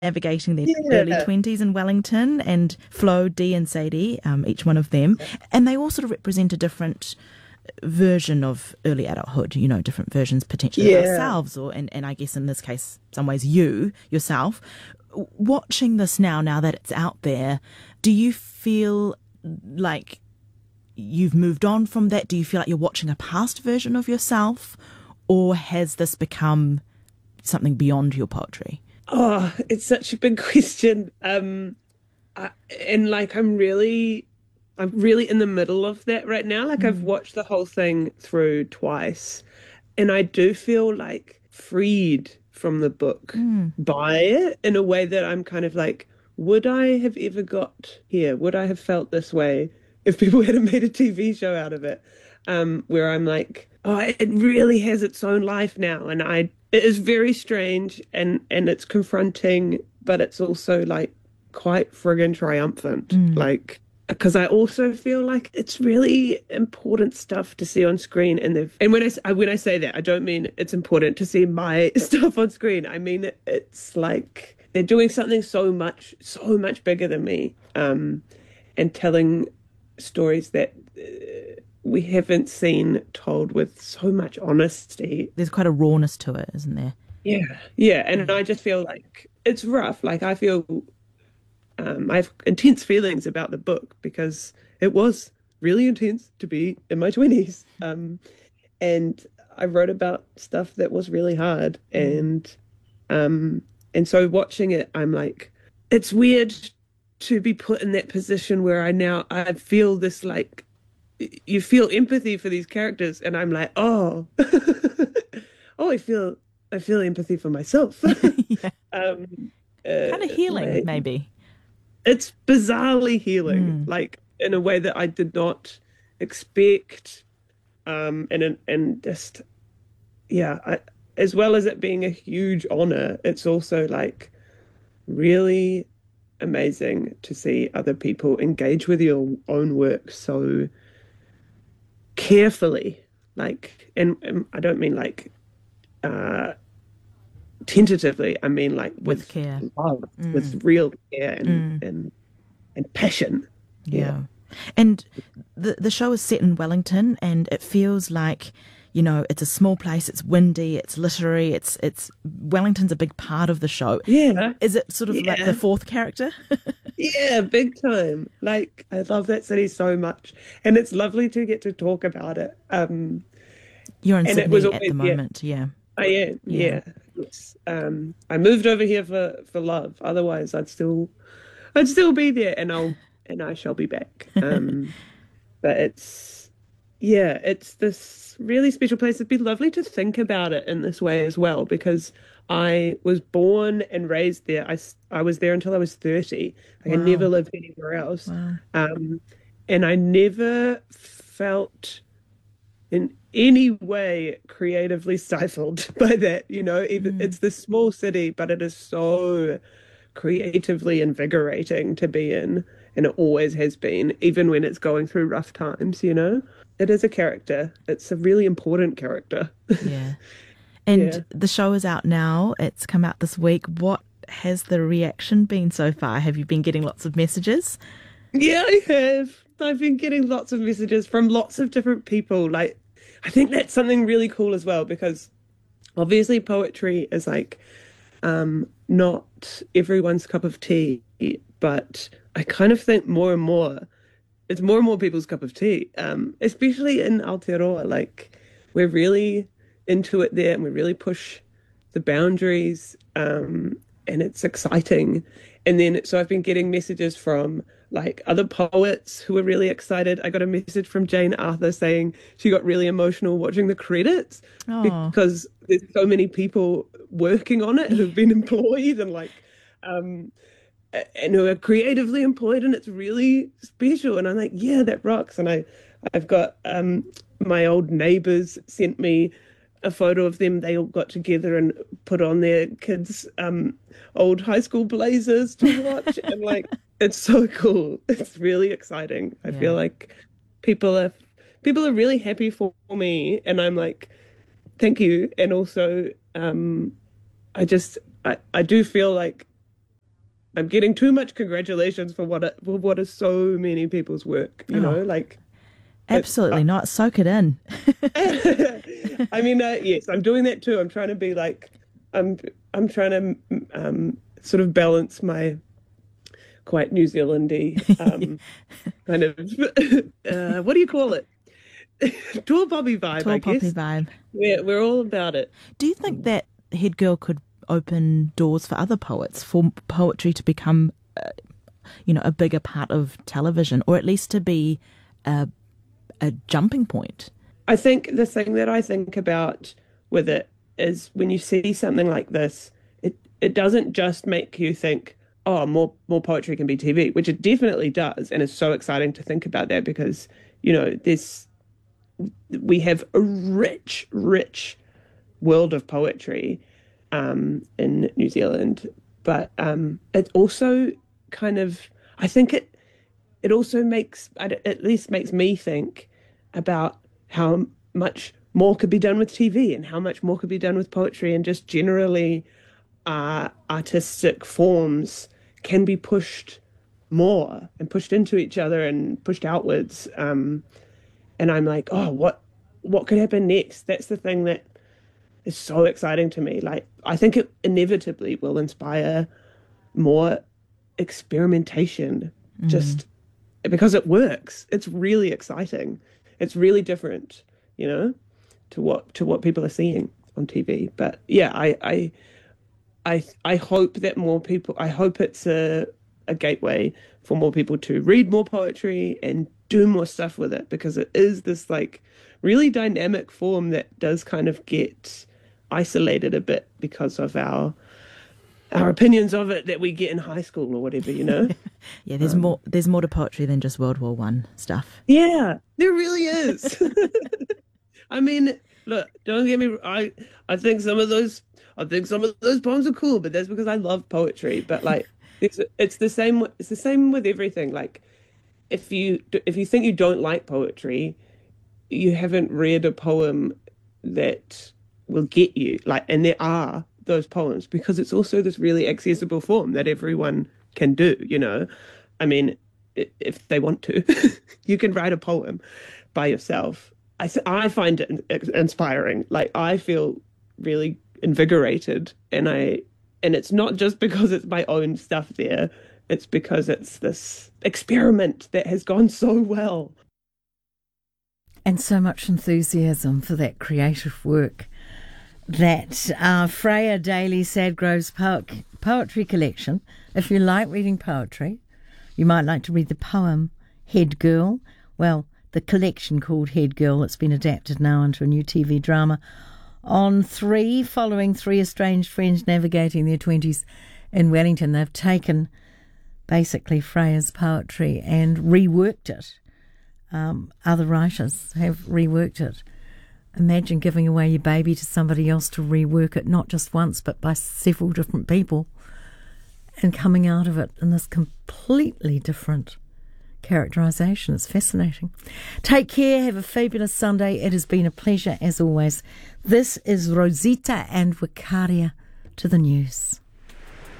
navigating their early Yeah. 20s in Wellington, and Flo, Dee, and Sadie, each one of them. And they all sort of represent a different version of early adulthood, different versions potentially of Yeah. ourselves, and I guess in this case, some ways yourself. Watching this now that it's out there, do you feel like you've moved on from that? Do you feel like you're watching a past version of yourself? Or has this become something beyond your poetry? Oh, it's such a big question. And like I'm really in the middle of that right now. Like I've Mm. watched the whole thing through twice, and I do feel like freed from the book Mm. by it in a way that I'm kind of like, would I have ever got here? Would I have felt this way if people had made a TV show out of it? Where I'm like, oh, it really has its own life now, and it is very strange and it's confronting, but it's also like quite friggin' triumphant. Mm. Like, because I also feel like it's really important stuff to see on screen, and when I say that, I don't mean it's important to see my stuff on screen. I mean it's like they're doing something so much bigger than me, and telling stories that we haven't seen told with so much honesty. There's quite a rawness to it, isn't there? Yeah, yeah, and Yeah. I just feel like it's rough. Like I feel I have intense feelings about the book because it was really intense to be in my 20s. And I wrote about stuff that was really hard. Mm. Um, and so watching it, I'm like, it's weird to be put in that position where I feel this like you feel empathy for these characters, and I'm like, oh, oh, I feel empathy for myself. Yeah. um, Kind of healing, like maybe. it's bizarrely healing, Mm. like in a way that I did not expect. And just yeah, as well as it being a huge honor, it's also like really amazing to see other people engage with your own work so carefully. Like, and I don't mean like uh tentatively. I mean like With with care. love, Mm. with real care Mm. and passion. Yeah. Yeah. And the show is set in Wellington, and it feels like, it's a small place, it's windy, it's literary, it's Wellington's a big part of the show. Yeah. Is it sort of like the Yeah. fourth character? Yeah, big time. Like I love that city so much, and it's lovely to get to talk about it. You're in And it was Sydney at always the yeah, moment, yeah. I am, Yeah. yeah. Yes. I moved over here for love. Otherwise, I'd still be there, and I shall be back. But yeah, it's this really special place. It'd be lovely to think about it in this way as well, because I was born and raised there. I was there until I was 30. Like I never Wow. lived anywhere else. Wow. Um, and I never felt in any way creatively stifled by that. Even Mm. it's this small city, but it is so creatively invigorating to be in, and it always has been, even when it's going through rough times. It is a character. It's a really important character. Yeah. Yeah. And the show is out now. It's come out this week. What has the reaction been so far? Have you been getting lots of messages? Yeah, I have. I've been getting lots of messages from lots of different people. Like, I think that's something really cool as well, because obviously poetry is like not everyone's cup of tea, but I kind of think more and more it's more and more people's cup of tea. Especially in Aotearoa, like we're really into it there, and we really push the boundaries, and it's exciting. And then so I've been getting messages from like other poets who are really excited. I got a message from Jane Arthur saying she got really emotional watching the credits Oh, because there's so many people working on it yeah. who've been employed and like um and who are creatively employed, and it's really special. And I'm like, yeah, that rocks. And I've got my old neighbors sent me a photo of them. They all got together and put on their kids' old high school blazers to watch, and like it's so cool. It's really exciting. I feel Yeah. like people are people are really happy for me, and I'm like, thank you. And also, I just I do feel like I'm getting too much congratulations for what is so many people's work, you know, like. Absolutely not. Soak it in. I mean, yes, I'm doing that too. I'm trying to be like, I'm trying to sort of balance my quite New Zealandy kind of what do you call it? Tall poppy vibe, Tall I poppy guess. vibe. We're all about it. Do you think that Head Girl could open doors for other poets, for poetry to become, a bigger part of television, or at least to be a jumping point? I think the thing that I think about with it is when you see something like this, it doesn't just make you think, oh, more poetry can be TV, which it definitely does, and it's so exciting to think about that because we have a rich world of poetry in New Zealand, but it also kind of, I think it also at least makes me think about how much more could be done with TV and how much more could be done with poetry, and just generally artistic forms can be pushed more and pushed into each other and pushed outwards. And I'm like, oh, what could happen next? That's the thing that is so exciting to me. Like, I think it inevitably will inspire more experimentation, just because it works. It's really exciting. It's really different, to what people are seeing on TV. But yeah, I hope that more people. I hope it's a gateway for more people to read more poetry and do more stuff with it, because it is this like really dynamic form that does kind of get isolated a bit because of our opinions of it that we get in high school or whatever, Yeah, there's more to poetry than just World War One stuff. Yeah, there really is. I mean, look, don't get me. I think some of those poems are cool, but that's because I love poetry. But like, it's the same. It's the same with everything. Like, if you think you don't like poetry, you haven't read a poem that will get you. Like, and there are those poems, because it's also this really accessible form that everyone can do. I mean, if they want to, you can write a poem by yourself. I find it inspiring. Like, I feel really invigorated, and it's not just because it's my own stuff there. It's because it's this experiment that has gone so well. And so much enthusiasm for that creative work. That Freya Daly Sadgrove's poetry collection. If you like reading poetry, you might like to read the poem Head Girl. Well, the collection called Head Girl. It's been adapted now into a new TV drama on 3, following 3 estranged friends navigating their 20s in Wellington. They've taken basically Freya's poetry and reworked it. Other writers have reworked it. Imagine giving away your baby to somebody else to rework it, not just once, but by several different people, and coming out of it in this completely different characterisation. It's fascinating. Take care. Have a fabulous Sunday. It has been a pleasure, as always. This is Rosita and Wikaria to the news.